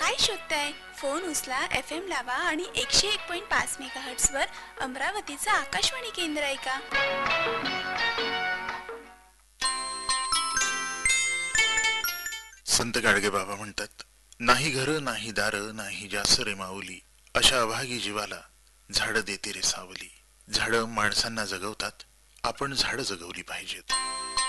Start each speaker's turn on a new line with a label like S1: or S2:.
S1: काय शोधताय? फोन उचला, FM लावा आणि 101.5 मेगाहर्ट्झ वर अमरावतीचं आकाशवाणी केंद्र ऐका.
S2: संत गाडगे बाबा म्हणतात, नाही घर नाही दार नाही जास रे माऊली, अशा अभागी जीवाला झाड देते रे सावली. झाडं माणसांना जगवतात, आपण झाडं जगवली पाहिजेत.